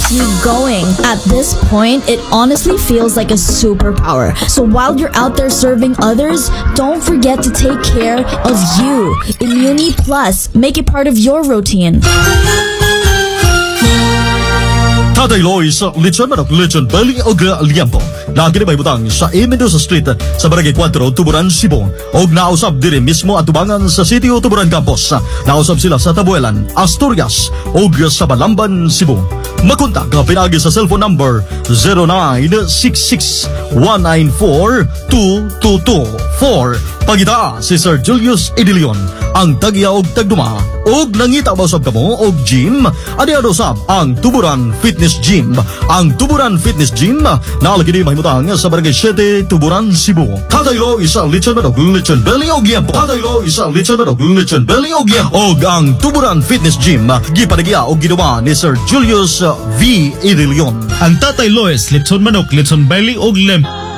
keeps you going. At this point, it honestly feels like a superpower. So while you're out there serving others, don't forget to take care of you. Immuni Plus, make it part of your routine. Tatay Loy sa Lechon Manok, Lechon Belly o Liampo. Lagi na may butang sa Mendoza Street sa Barangay 4, Tuburan, Cebu. Og nausab diri mismo at tubangan sa City o Tuburan Campus. Nausab sila sa Tabuelan, Asturias og sa Balamban, Cebu. Makontak ka pinagi sa cellphone number 0966-194-2224. Pagita si Sir Julius Edilion, ang tagya og tagduma. Og nangita ba usab kamo og gym? Adi usab ang Tuburan Fitness Gym. Ang Tuburan Fitness Gym naalagi ni mahimutang sa Barangay 7, Tuburan, Cebu. Tataylo isa Lechon Manok, Lechon Belly o Liampo. Tataylo isa Lechon Manok, Lechon Belly o Liampo. Og ang Tuburan Fitness Gym gipanagya og ginawa ni Sir Julius V. Edilion. Ang Tatay Lois, Lechon Manok, Lechon Belly o Liampo.